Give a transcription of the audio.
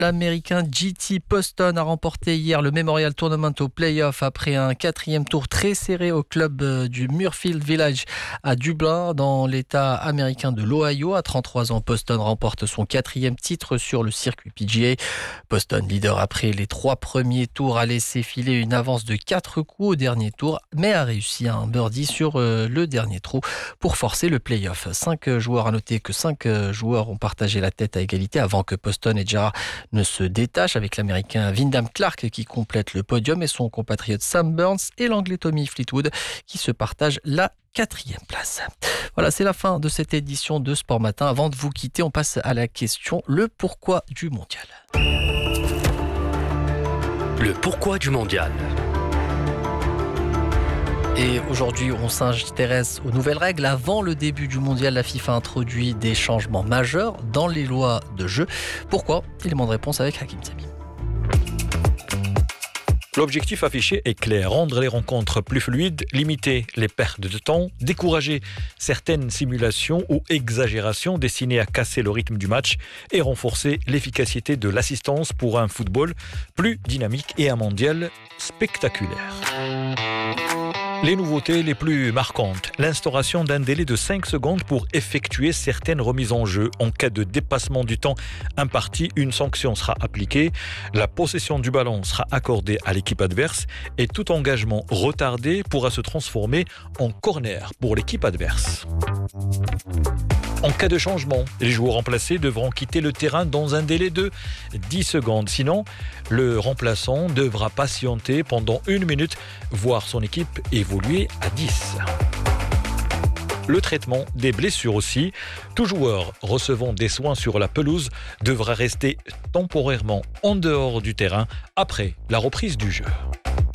L'Américain JT Poston a remporté hier le Memorial Tournament au play-off après un 4e tour très serré au club du Muirfield Village à Dublin, dans l'État américain de l'Ohio. À 33 ans, Poston remporte son 4e titre sur le circuit PGA. Poston, leader après les 3 premiers tours, a laissé filer une avance de 4 coups au dernier tour, mais a réussi un birdie sur le dernier trou pour forcer le play-off. 5 joueurs, à noter que 5 joueurs ont partagé la tête à égalité avant que Poston et Gerard ne se détachent, avec l'Américain Wyndham Clark qui complète le podium et son compatriote Sam Burns et l'Anglais Tommy Fleetwood qui se partagent la 4e place. Voilà, c'est la fin de cette édition de Sport Matin. Avant de vous quitter, on passe à la question, le pourquoi du mondial. Le pourquoi du mondial. Et aujourd'hui, on s'intéresse aux nouvelles règles. Avant le début du mondial, la FIFA a introduit des changements majeurs dans les lois de jeu. Pourquoi ? Élément de réponse avec Hakim Sami. L'objectif affiché est clair, rendre les rencontres plus fluides, limiter les pertes de temps, décourager certaines simulations ou exagérations destinées à casser le rythme du match et renforcer l'efficacité de l'assistance pour un football plus dynamique et un mondial spectaculaire. Les nouveautés les plus marquantes, l'instauration d'un délai de 5 secondes pour effectuer certaines remises en jeu. En cas de dépassement du temps imparti, une sanction sera appliquée. La possession du ballon sera accordée à l'équipe adverse et tout engagement retardé pourra se transformer en corner pour l'équipe adverse. En cas de changement, les joueurs remplacés devront quitter le terrain dans un délai de 10 secondes. Sinon, le remplaçant devra patienter pendant 1 minute, voir son équipe évoluer à 10. Le traitement des blessures aussi. Tout joueur recevant des soins sur la pelouse devra rester temporairement en dehors du terrain après la reprise du jeu.